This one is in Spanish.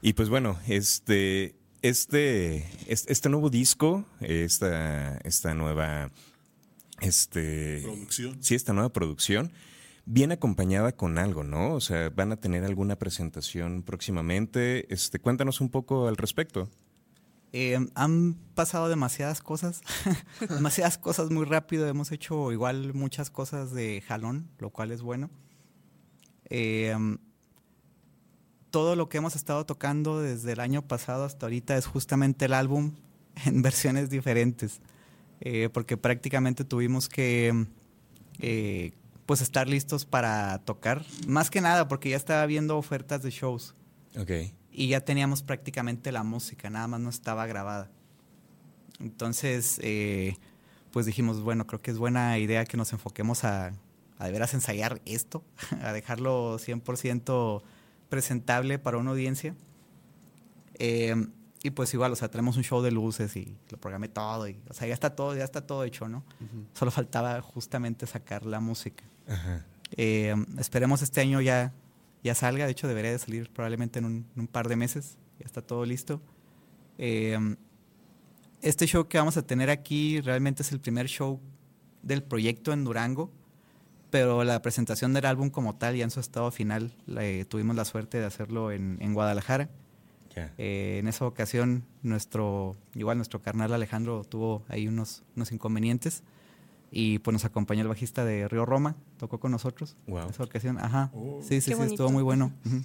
Y pues bueno, este nuevo disco, esta nueva, Producción. sí, esta nueva producción, viene acompañada con algo, ¿no? O sea, van a tener alguna presentación próximamente. Cuéntanos un poco al respecto. Han pasado demasiadas cosas muy rápido. Hemos hecho igual muchas cosas de jalón, lo cual es bueno. Todo lo que hemos estado tocando desde el año pasado hasta ahorita es justamente el álbum en versiones diferentes, porque prácticamente tuvimos que pues estar listos para tocar, más que nada porque ya estaba viendo ofertas de shows. Ok. Y ya teníamos prácticamente la música, nada más no estaba grabada. Entonces, pues dijimos, bueno, creo que es buena idea que nos enfoquemos a de veras ensayar esto, a dejarlo 100% presentable para una audiencia. Y pues igual, o sea, tenemos un show de luces y lo programé todo. Y, o sea, ya está todo hecho, ¿no? Uh-huh. Solo faltaba justamente sacar la música. Ajá. Esperemos este año ya salga. De hecho, debería de salir probablemente en un par de meses. Ya está todo listo. Este show que vamos a tener aquí realmente es el primer show del proyecto en Durango, pero la presentación del álbum como tal, ya en su estado final, tuvimos la suerte de hacerlo en Guadalajara. Yeah. En esa ocasión, nuestro carnal Alejandro tuvo ahí unos inconvenientes y pues nos acompañó el bajista de Río Roma, tocó con nosotros. Wow. En esa ocasión, ajá. Sí, estuvo muy bueno. Uh-huh.